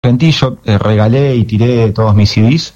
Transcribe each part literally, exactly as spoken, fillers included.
arrepentí, yo eh, regalé y tiré todos mis C Ds,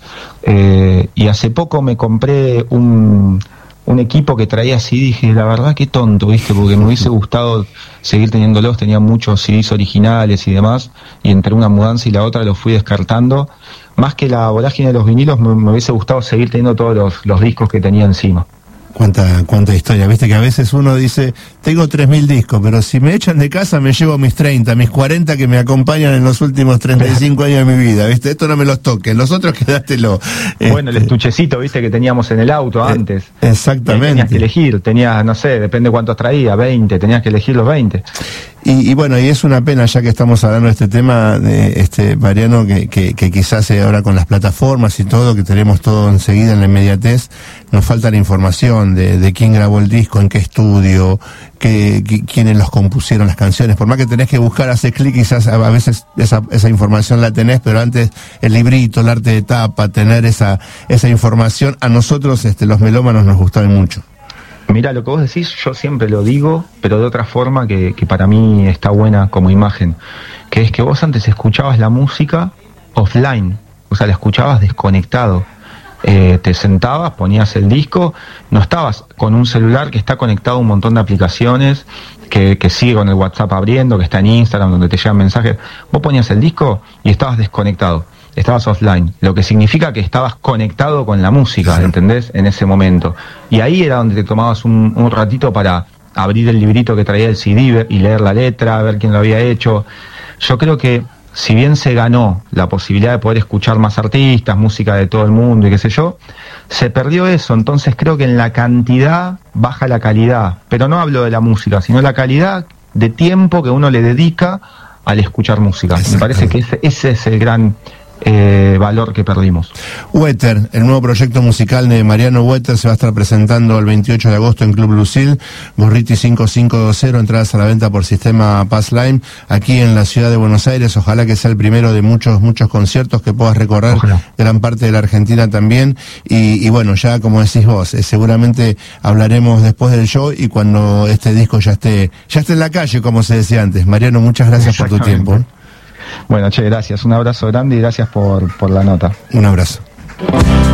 eh, y hace poco me compré un, un equipo que traía C D, y dije, la verdad qué tonto, ¿viste? Porque me hubiese gustado seguir teniéndolos, tenía muchos C Ds originales y demás, y entre una mudanza y la otra los fui descartando. Más que la vorágine de los vinilos, me, me hubiese gustado seguir teniendo todos los, los discos que tenía encima. Cuánta, cuánta historia, viste que a veces uno dice, tengo tres mil discos, pero si me echan de casa me llevo mis treinta, mis cuarenta que me acompañan en los últimos treinta y cinco años de mi vida, viste, esto no me los toques, los otros quedátelo. Bueno, este... el estuchecito, viste, que teníamos en el auto antes. Eh, exactamente. Tenías que elegir, tenías, no sé, depende cuántos traía, veinte, tenías que elegir los veinte. Y, y bueno, y es una pena, ya que estamos hablando de este tema, de este Mariano, que, que, que quizás ahora con las plataformas y todo, que tenemos todo enseguida en la inmediatez, nos falta la información de, de quién grabó el disco, en qué estudio, que, que, quiénes los compusieron las canciones. Por más que tenés que buscar, haces clic, quizás a veces esa, esa información la tenés, pero antes el librito, el arte de tapa, tener esa, esa información, a nosotros, este, los melómanos, nos gustaba mucho. Mira, lo que vos decís, yo siempre lo digo, pero de otra forma que, que para mí está buena como imagen, que es que vos antes escuchabas la música offline, o sea, la escuchabas desconectado. Eh, te sentabas, ponías el disco, no estabas con un celular que está conectado a un montón de aplicaciones, que, que sigue con el WhatsApp abriendo, que está en Instagram, donde te llegan mensajes. Vos ponías el disco y estabas desconectado, estabas offline, lo que significa que estabas conectado con la música, ¿entendés? En ese momento. Y ahí era donde te tomabas un, un ratito para abrir el librito que traía el C D y leer la letra, ver quién lo había hecho. Yo creo que si bien se ganó la posibilidad de poder escuchar más artistas, música de todo el mundo y qué sé yo, se perdió eso. Entonces creo que en la cantidad baja la calidad, pero no hablo de la música, sino la calidad de tiempo que uno le dedica al escuchar música. Me parece que ese, ese es el gran eh, valor que perdimos. Wetter, el nuevo proyecto musical de Mariano Wetter, se va a estar presentando el veintiocho de agosto en Club Lucil, Gorriti cinco cinco dos cero, entradas a la venta por sistema Passline, aquí en la ciudad de Buenos Aires. Ojalá que sea el primero de muchos, muchos conciertos, que puedas recorrer Ojalá. gran parte de la Argentina también, y, y bueno, ya como decís vos, eh, seguramente hablaremos después del show y cuando este disco ya esté, ya esté en la calle, como se decía antes. Mariano, muchas gracias por tu tiempo. Bueno, che, gracias, un abrazo grande y gracias por, por la nota. Un abrazo.